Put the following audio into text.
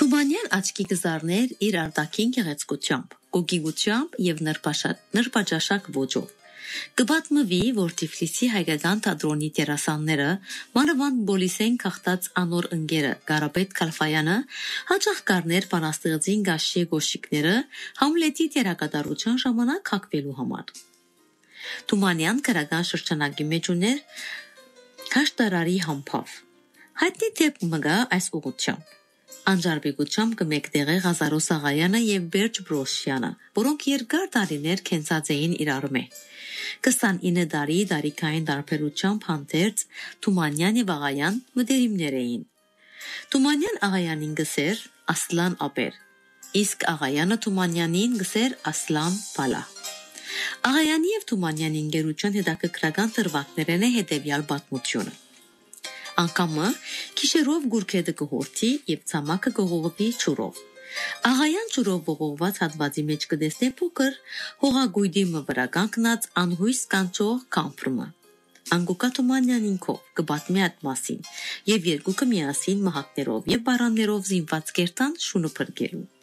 Թումանյան աչքի գզարներ իր արտաքին գեղեցկությամբ, գոգիգությամբ և նրբաճաշակ ոճով։ Կպատմվի, որ Թիֆլիսի հայկական թատրոնի դերասանները, մանավանդ Բոլիսեն քաղտած անոր ընկերը Կարապետ Քալֆայանը, հաճախ կառներ բանաստեղծին Գաշի Գոշիկները Համլետի դերակատարության ժամանակ հագվելու համար։ Թումանյան քրական շրջանակի մեջ ուներ հաշտարարի համբավ։ Հայտնի դեպք մգա այս ուղղությամբ։ Անջարբեկությամբ կմեկտեղե Ղազարոս Աղայանը և Բերջ Բրոշյանը, որոնք երկար տարիներ քենցած էին իրար մե։ 29 տարի տարիքային տարբերությամբ հանդերձ Թումանյան և Աղայան մտերիմներ էին։ Թումանյան Աղայանին գսեր Ասլան ապեր, իսկ Աղայանը Թումանյանին գսեր Ասլան բալա։ Աղայանի և Թումանյանի ընկերության հետաքրքրական դրվագներն է հետևյալ պատմությունը։ Անկամը քիշերով գուրքեդը կհորթի և ցամաքը կողողվի ջուրով։ Աղայան ջուրով ողողված հատվածի մեջ կտեսնե փոքր հողագույդի վրա կանգնած անհույս կանչող կամփրումը։ Անկուկա Թումանյանին քով կպատմի այդ մասին և երկուքը միասին մահակներով և բարաններով զինված կերտան շունը փրկելու։